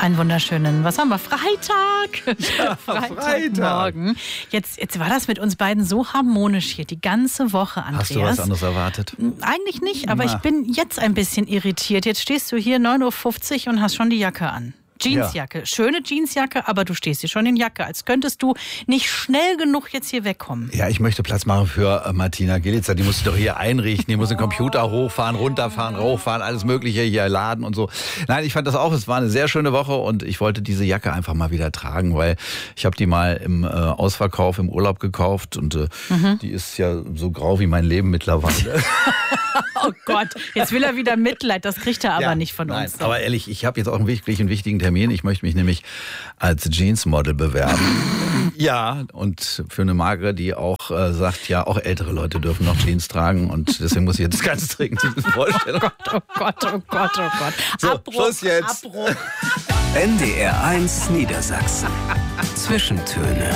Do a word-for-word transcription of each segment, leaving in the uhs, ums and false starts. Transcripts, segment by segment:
Einen wunderschönen, was haben wir, Freitag? Ja, Freitagmorgen. Jetzt, jetzt war das mit uns beiden so harmonisch hier, die ganze Woche, Andreas. Hast du was anderes erwartet? Eigentlich nicht, aber Na. ich bin jetzt ein bisschen irritiert. Jetzt stehst du hier neun Uhr fünfzig und hast schon die Jacke an. Jeansjacke, ja. Schöne Jeansjacke, aber du stehst hier schon in Jacke, als könntest du nicht schnell genug jetzt hier wegkommen. Ja, ich möchte Platz machen für äh, Martina Gilitzer. Die muss sich doch hier einrichten, die muss den Computer hochfahren, runterfahren, hochfahren, alles Mögliche hier laden und so. Nein, ich fand das auch, es war eine sehr schöne Woche und ich wollte diese Jacke einfach mal wieder tragen, weil ich habe die mal im äh, Ausverkauf, im Urlaub gekauft und äh, mhm. die ist ja so grau wie mein Leben mittlerweile. Oh Gott, jetzt will er wieder Mitleid, das kriegt er aber ja, nicht von nein, uns. Aber ehrlich, ich habe jetzt auch einen wirklich einen wichtigen Termin. Ich möchte mich nämlich als Jeans-Model bewerben. Ja, und für eine Marke, die auch äh, sagt, ja, auch ältere Leute dürfen noch Jeans tragen und deswegen muss ich jetzt ganz dringend diese Vorstellung. Oh Gott, oh Gott, oh Gott, oh Gott. So, Abbruch, Schluss jetzt. Abbruch. N D R eins Niedersachsen. Zwischentöne.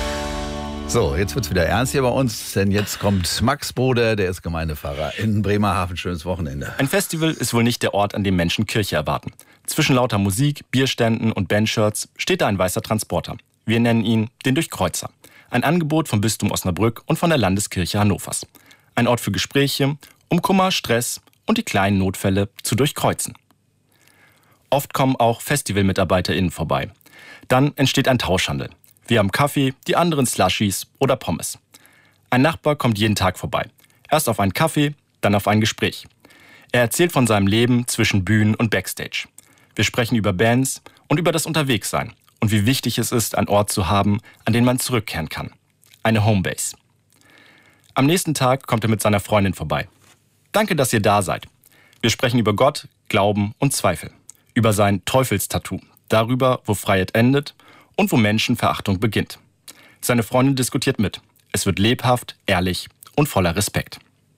So, jetzt wird's wieder ernst hier bei uns, denn jetzt kommt Max Bode, der ist Gemeindepfarrer in Bremerhaven. Schönes Wochenende. Ein Festival ist wohl nicht der Ort, an dem Menschen Kirche erwarten. Zwischen lauter Musik, Bierständen und Bandshirts steht da ein weißer Transporter. Wir nennen ihn den Durchkreuzer. Ein Angebot vom Bistum Osnabrück und von der Landeskirche Hannovers. Ein Ort für Gespräche, um Kummer, Stress und die kleinen Notfälle zu durchkreuzen. Oft kommen auch FestivalmitarbeiterInnen vorbei. Dann entsteht ein Tauschhandel. Wir haben Kaffee, die anderen Slushies oder Pommes. Ein Nachbar kommt jeden Tag vorbei. Erst auf einen Kaffee, dann auf ein Gespräch. Er erzählt von seinem Leben zwischen Bühnen und Backstage. Wir sprechen über Bands und über das Unterwegssein und wie wichtig es ist, einen Ort zu haben, an den man zurückkehren kann. Eine Homebase. Am nächsten Tag kommt er mit seiner Freundin vorbei. Danke, dass ihr da seid. Wir sprechen über Gott, Glauben und Zweifel. Über sein Teufelstattoo. Darüber, wo Freiheit endet und wo Menschenverachtung beginnt. Seine Freundin diskutiert mit. Es wird lebhaft, ehrlich und voller Respekt.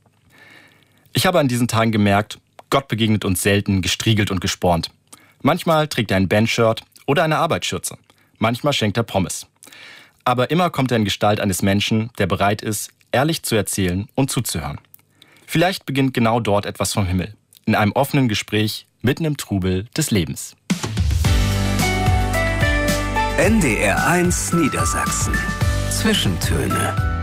Ich habe an diesen Tagen gemerkt, Gott begegnet uns selten gestriegelt und gespornt. Manchmal trägt er ein Bandshirt oder eine Arbeitsschürze. Manchmal schenkt er Pommes. Aber immer kommt er in Gestalt eines Menschen, der bereit ist, ehrlich zu erzählen und zuzuhören. Vielleicht beginnt genau dort etwas vom Himmel. In einem offenen Gespräch, mitten im Trubel des Lebens. N D R eins Niedersachsen. Zwischentöne.